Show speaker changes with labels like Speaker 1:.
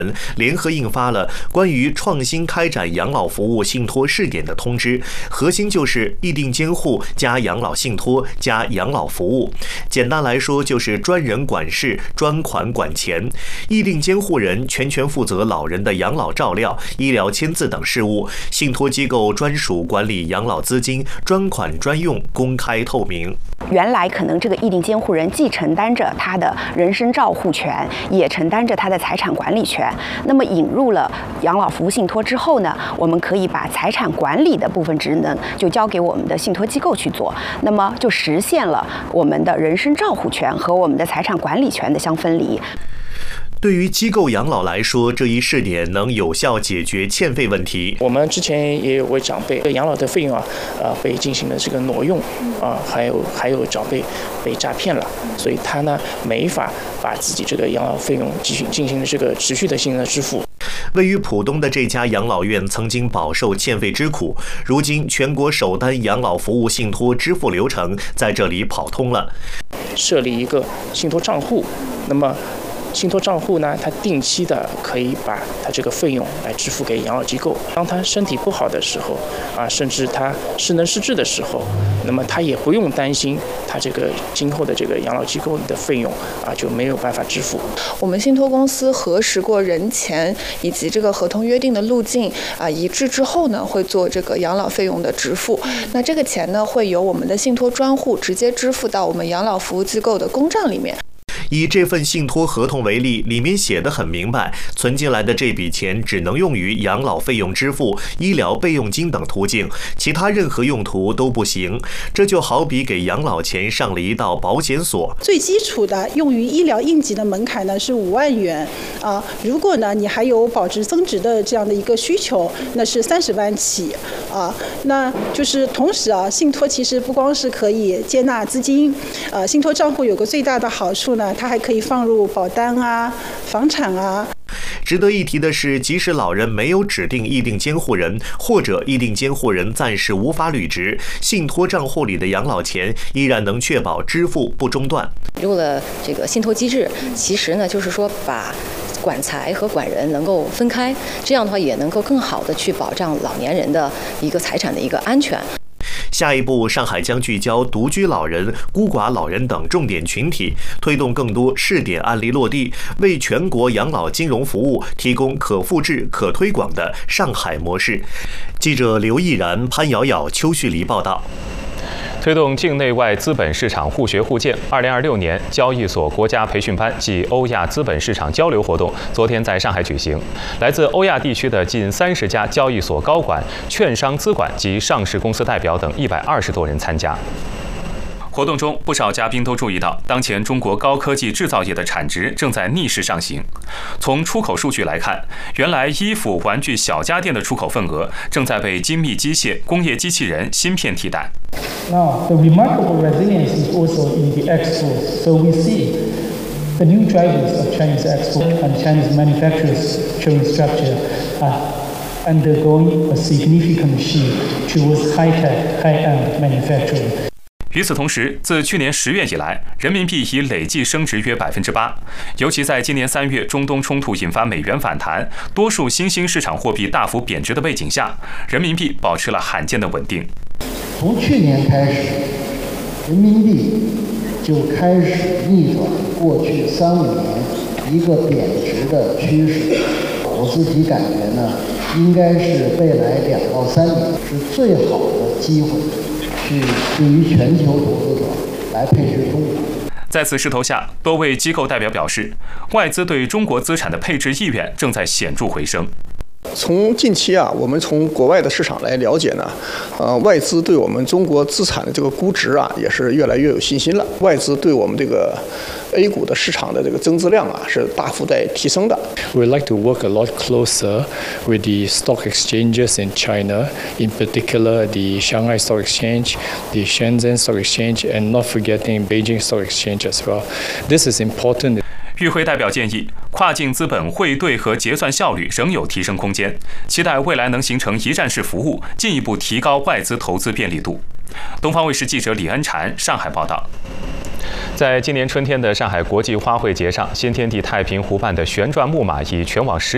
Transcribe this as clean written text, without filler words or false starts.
Speaker 1: 联合印发了关于创新开展养老服务信托试点的通知，核心就是议定监护加养老信托加养老服务。简单来说，就是专人管事、专款管钱。议定监护人全权负责老人的养老照料、医疗签字等事务，信托机构专属管理养老资金，专款专用，公开透明。
Speaker 2: 原来可能这个议定监护人既承担着他的人身照护权，也承担着他的财产管理权。那么引入了养老服务信托之后呢，我们可以把财产管理的部分职能就交给我们的信托机构去做，那么就实现了我们的人身照护权和我们的财产管理权的相分离。
Speaker 1: 对于机构养老来说，这一试点能有效解决欠费问题。
Speaker 3: 我们之前也有位长辈养老的费用被进行了这个挪用还有长辈被诈骗了，所以他呢没法把自己这个养老费用进行这个持续的性的支付。
Speaker 1: 位于浦东的这家养老院曾经饱受欠费之苦，如今全国首单养老服务信托支付流程在这里跑通了。
Speaker 3: 设立一个信托账户，那么信托账户呢，它定期的可以把它这个费用来支付给养老机构。当他身体不好的时候甚至他失能失智的时候，那么他也不用担心他这个今后的这个养老机构的费用就没有办法支付。
Speaker 4: 我们信托公司核实过人钱以及这个合同约定的路径一致之后呢，会做这个养老费用的支付。那这个钱呢，会由我们的信托专户直接支付到我们养老服务机构的公账里面。
Speaker 1: 以这份信托合同为例，里面写得很明白，存进来的这笔钱只能用于养老费用支付、医疗备用金等途径，其他任何用途都不行。这就好比给养老钱上了一道保险锁。
Speaker 5: 最基础的用于医疗应急的门槛呢是5万元如果呢你还有保值增值的这样的一个需求，那是30万起那就是同时信托其实不光是可以接纳资金信托账户有个最大的好处呢，它还可以放入保单房产
Speaker 1: 值得一提的是，即使老人没有指定议定监护人，或者议定监护人暂时无法履职，信托账户里的养老钱依然能确保支付不中断。
Speaker 6: 入了这个信托机制，其实呢就是说把管财和管人能够分开，这样的话也能够更好的去保障老年人的一个财产的一个安全。
Speaker 1: 下一步，上海将聚焦独居老人、孤寡老人等重点群体，推动更多试点案例落地，为全国养老金融服务提供可复制、可推广的上海模式。记者刘毅然、潘瑶瑶、邱旭黎报道。
Speaker 7: 推动境内外资本市场互学互鉴，2026年交易所国家培训班暨欧亚资本市场交流活动昨天在上海举行，来自欧亚地区的近30家交易所高管、券商资管及上市公司代表等120多人参加。活动中，不少嘉宾都注意到，当前中国高科技制造业的产值正在逆势上行。从出口数据来看，原来衣服、玩具、小家电的出口份额正在被精密机械、工业机器人、芯片替代。
Speaker 8: Now, the remarkable resilience is also in the exports. So we see the new drivers of Chinese export and Chinese manufacturers showing structure undergoing a significant shift towards high-tech, high-end manufacturing.
Speaker 7: 与此同时，自去年10月以来，人民币已累计升值约8%。尤其在今年3月中东冲突引发美元反弹，多数新兴市场货币大幅贬值的背景下，人民币保持了罕见的稳定。
Speaker 9: 从去年开始，人民币就开始逆转过去3-5年一个贬值的趋势。我自己感觉呢，应该是未来2到3年是最好的机会。对于全球投资者来配置中国。
Speaker 7: 在此势头下，多位机构代表表示，外资对中国资产的配置意愿正在显著回升。
Speaker 10: 从近期我们从国外的市场来了解呢，外资对我们中国资产的这个估值也是越来越有信心了。外资对我们这个 A 股的市场的这个增资量是大幅在提升的。
Speaker 11: We like to work a lot closer with the stock exchanges in China, in particular the Shanghai Stock Exchange, the Shenzhen Stock Exchange, and not forgetting Beijing Stock Exchange as well. This is important.
Speaker 7: 与会代表建议，跨境资本汇兑和结算效率仍有提升空间，期待未来能形成一站式服务，进一步提高外资投资便利度。东方卫视记者李恩婵上海报道。在今年春天的上海国际花卉节上，新天地太平湖畔的旋转木马以全网10